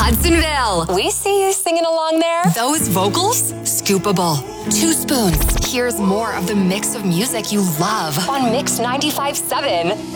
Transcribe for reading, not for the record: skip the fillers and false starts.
Hudsonville. We see you singing along there. Those vocals? Scoopable. 2 spoons. Here's more of the mix of music you love On Mix 95.7.